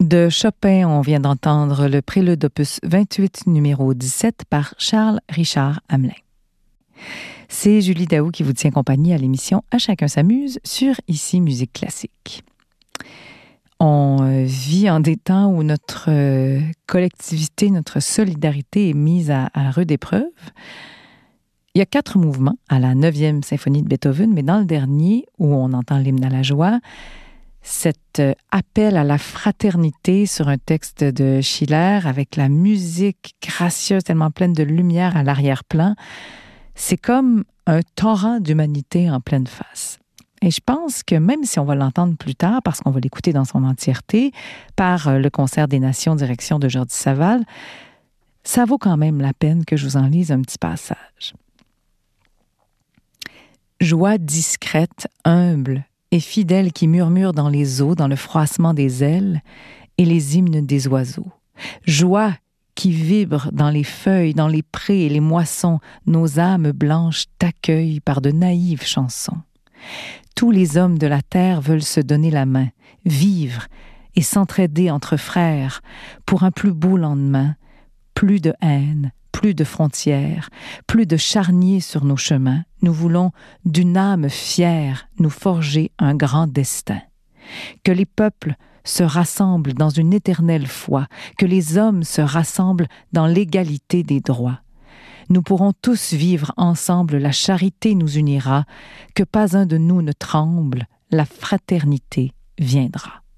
De Chopin, on vient d'entendre le prélude opus 28, numéro 17 par Charles Richard Hamelin. C'est Julie Daou qui vous tient compagnie à l'émission À chacun s'amuse sur Ici Musique Classique. On vit en des temps où notre collectivité, notre solidarité est mise à rude épreuve. Il y a 4 mouvements à la 9e symphonie de Beethoven, mais dans le dernier, où on entend l'hymne à la joie, cet appel à la fraternité sur un texte de Schiller avec la musique gracieuse, tellement pleine de lumière à l'arrière-plan, c'est comme un torrent d'humanité en pleine face. Et je pense que même si on va l'entendre plus tard, parce qu'on va l'écouter dans son entièreté, par le Concert des Nations, direction de Jordi Savall, ça vaut quand même la peine que je vous en lise un petit passage. Joie discrète, humble et fidèle qui murmure dans les eaux, dans le froissement des ailes et les hymnes des oiseaux. Joie qui vibre dans les feuilles, dans les prés et les moissons, nos âmes blanches t'accueillent par de naïves chansons. Tous les hommes de la terre veulent se donner la main, vivre et s'entraider entre frères pour un plus beau lendemain, plus de haine, plus de frontières, plus de charniers sur nos chemins. Nous voulons d'une âme fière nous forger un grand destin. Que les peuples se rassemblent dans une éternelle foi, que les hommes se rassemblent dans l'égalité des droits. Nous pourrons tous vivre ensemble, la charité nous unira, que pas un de nous ne tremble, la fraternité viendra.